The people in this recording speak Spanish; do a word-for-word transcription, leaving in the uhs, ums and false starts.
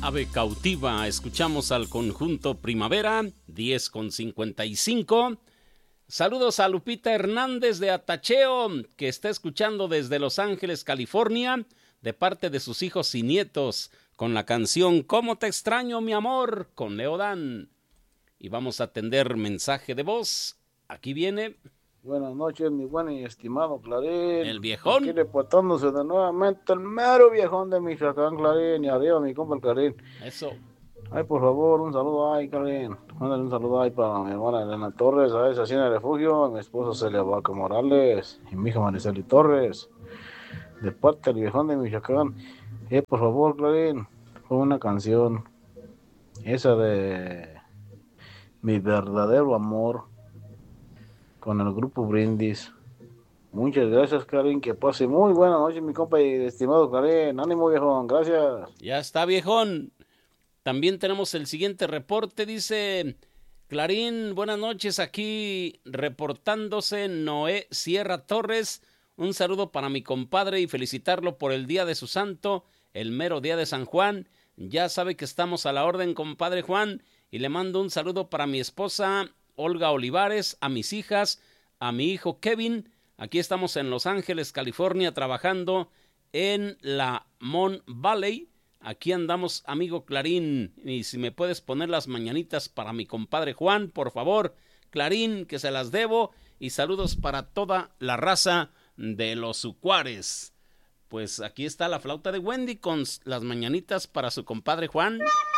Ave cautiva, escuchamos al conjunto Primavera, diez con cincuenta y cinco. Saludos a Lupita Hernández de Atacheo, que está escuchando desde Los Ángeles, California, de parte de sus hijos y nietos, con la canción ¿Cómo te extraño, mi amor?, con Leodán. Y vamos a atender mensaje de voz. Aquí viene... Buenas noches, mi buen y estimado Clarín. El viejón. Aquí reportándose de nuevamente el mero viejón de Michoacán, Clarín. Y arriba, mi compa el Clarín. Eso. Ay, por favor, un saludo ahí, Clarín. Mándale un saludo ahí para mi hermana Elena Torres, a esa Hacienda de Refugio, a mi esposa Celia Vaca Morales y mi hija Mariceli Torres. De parte del viejón de Michoacán. Eh, por favor, Clarín, pon una canción. Esa de Mi Verdadero Amor, con el grupo Brindis. Muchas gracias, Karin, que pase muy buena noche, mi compa y estimado Karin. Ánimo, viejón, gracias. Ya está, viejón. También tenemos el siguiente reporte, dice Clarín, buenas noches, aquí reportándose Noé Sierra Torres. Un saludo para mi compadre y felicitarlo por el día de su santo, el mero día de San Juan. Ya sabe que estamos a la orden, compadre Juan, y le mando un saludo para mi esposa Olga Olivares, a mis hijas, a mi hijo Kevin. Aquí estamos en Los Ángeles, California, trabajando en la Mon Valley. Aquí andamos, amigo Clarín, y si me puedes poner las mañanitas para mi compadre Juan, por favor, Clarín, que se las debo, y saludos para toda la raza de los Ucuares. Pues aquí está la flauta de Wendy con las mañanitas para su compadre Juan.